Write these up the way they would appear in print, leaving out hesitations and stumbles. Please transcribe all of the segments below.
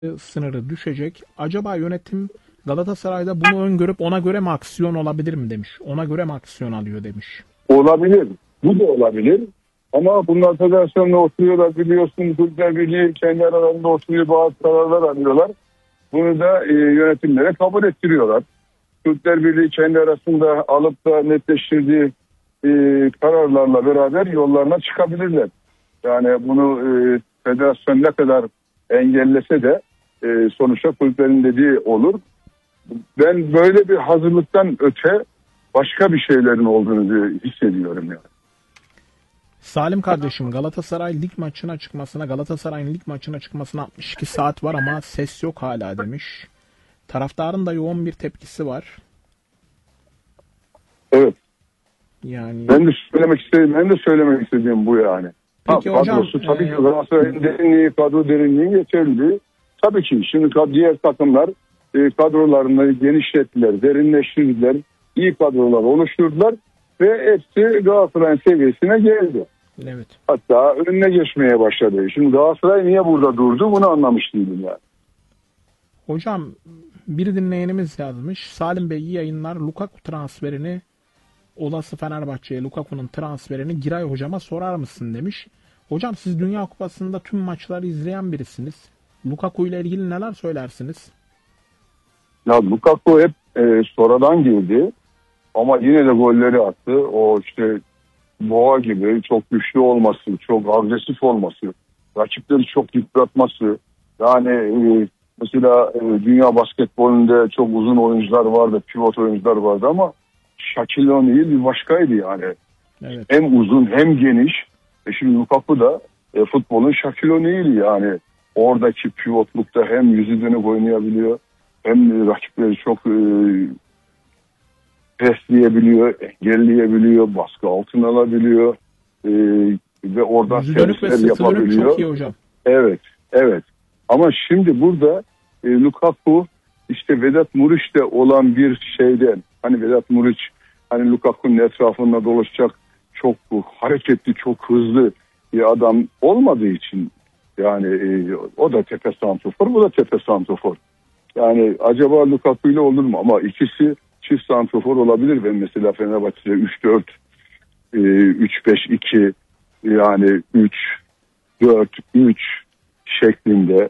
sınırı düşecek. Acaba yönetim Galatasaray'da bunu öngörüp ona göre mi aksiyon olabilir mi demiş. Ona göre mi aksiyon alıyor demiş. Olabilir. Bu da olabilir. Ama bunlar federasyonla oturuyorlar, biliyorsun. Kulüpler Birliği kendi aralarında oturuyor, bazı kararlar alıyorlar. Bunu da yönetimlere kabul ettiriyorlar. Kulüpler Birliği kendi arasında alıp da netleştirdiği kararlarla beraber yollarına çıkabilirler. Yani bunu federasyon ne kadar engellese de sonuçta kulüplerin dediği olur. Ben böyle bir hazırlıktan öte başka bir şeylerin olduğunu hissediyorum yani. Salim kardeşim, Galatasaray'ın lig maçına çıkmasına 62 saat var ama ses yok hala demiş. Taraftarın da yoğun bir tepkisi var. Evet. Yani Ben de söylemek istediğim bu yani. peki hocam, kadrosu tabii ki Galatasaray'ın derinliği, kadro derinliği yeterli. Tabii ki şimdi diğer takımlar kadrolarını genişlettiler, derinleştirdiler, iyi kadrolar oluşturdular ve hepsi Galatasaray'ın seviyesine geldi. evet. Hatta önüne geçmeye başladı. Şimdi Galatasaray niye burada durdu bunu anlamış değilim yani. Hocam, bir dinleyenimiz yazmış. Salim Bey iyi yayınlar. Lukaku transferini, olası Fenerbahçe'ye Lukaku'nun transferini Giray hocama sorar mısın demiş. Hocam, siz Dünya Kupası'nda tüm maçları izleyen birisiniz. Lukaku ile ilgili neler söylersiniz? Ya Lukaku hep sonradan girdi ama yine de golleri attı. O işte boğa gibi çok güçlü olması, çok agresif olması, rakipleri çok yıpratması. Yani mesela dünya basketbolunda çok uzun oyuncular vardı, pivot oyuncular vardı ama Shaquille O'Neal bir başkaydı yani. Evet. Hem uzun hem geniş. Şimdi Lukaku da futbolun Shaquille O'Neal'i yani. Oradaki pivotlukta hem yüzü dönük oynayabiliyor hem rakipleri çok presleyebiliyor, engelleyebiliyor, baskı altına alabiliyor ve oradan Yüzü dönük ve servisler sırtı dönük yapabiliyor. çok iyi hocam. Evet. Ama şimdi burada Lukaku işte Vedat Muriç'te olan bir şeyden, hani Vedat Muriç hani Lukaku'nun etrafında dolaşacak çok hareketli, çok hızlı bir adam olmadığı için yani o da tepe santrofor, bu da tepe santrofor. Yani acaba Lukaku ile olur mu? Ama ikisi çift santrofor olabilir. Ben mesela Fenerbahçe'de 3-4, 3-5-2 yani 3-4-3 şeklinde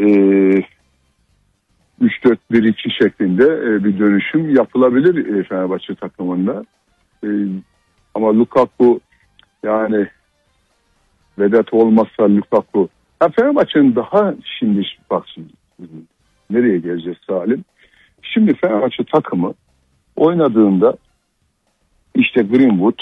3-4-1-2 şeklinde bir dönüşüm yapılabilir Fenerbahçe takımında. Ama Lukaku yani Vedat olmazsa Lukaku. Fenerbahçe'nin daha şimdi bak şimdi nereye geleceğiz Salim? Şimdi Fenerbahçe takımı oynadığında işte Greenwood,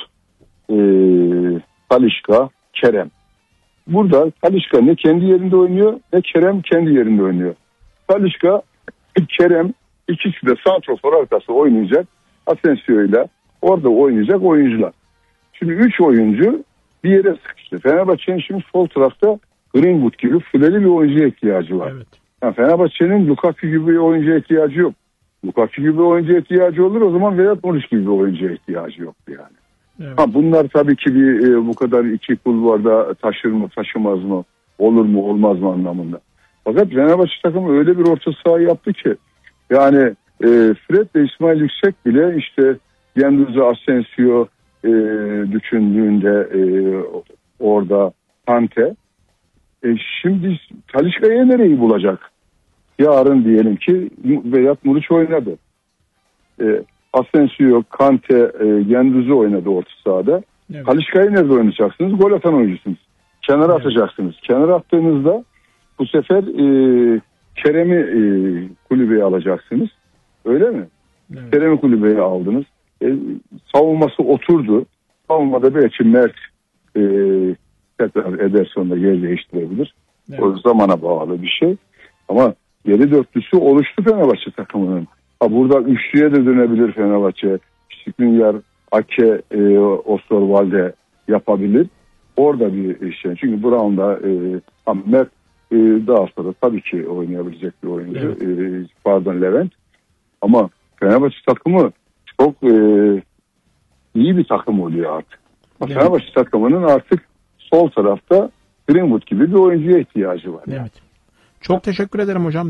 Talisca, Kerem. Burada Talisca ne kendi yerinde oynuyor ne Kerem kendi yerinde oynuyor. Talisca, Kerem ikisi de santrofor arkası oynayacak. Asensio ile orada oynayacak oyuncular. Şimdi 3 oyuncu bir yere sıkıştı. Fenerbahçe'nin şimdi sol tarafta Greenwood gibi fuleli bir oyuncuya ihtiyacı var. Evet. Yani Fenerbahçe'nin Lukaku gibi bir oyuncuya ihtiyacı yok. Lukaku gibi bir oyuncuya ihtiyacı olur, o zaman Vedat Muriç gibi bir oyuncuya ihtiyacı yoktu yani. Evet. Bunlar tabii ki bu kadar iki kulvarda taşır mı taşımaz mı, olur mu olmaz mı anlamında. Fakat Fenerbahçe takımı öyle bir orta saha yaptı ki yani Fred ve İsmail Yüksek bile işte Gendouzi, Asensio düşündüğünde orada Kante. Şimdi Talisca'ya nereyi bulacak? Yarın diyelim ki Vedat Muriç oynadı. Asensio, Kante, Gendouzi oynadı orta sahada. Evet. Talisca'yı nerede oynayacaksınız? Gol atan oyuncusunuz. Kenara atacaksınız. Kenara attığınızda bu sefer Kerem'i kulübeye alacaksınız. Öyle mi? Evet. Kerem'i kulübeye aldınız. Savunması oturdu. Savunmada belki Mert tekrar Ederson'da yer değiştirebilir. Evet. O zamana bağlı bir şey. Ama geri dörtlüsü oluştu Fenerbahçe takımının. Burada üçlüye de dönebilir Fenerbahçe. Skriniar, Ake, Osterwalde yapabilir. Orada bir şey. Çünkü Brown'da Mert daha sonra tabii ki oynayabilecek bir oyuncu. Evet. Levent. Ama Fenerbahçe takımı çok iyi bir takım oluyor artık. Evet. Fenerbahçe takımının artık sol tarafta Greenwood gibi bir oyuncuya ihtiyacı var. Evet. Çok teşekkür ederim hocam.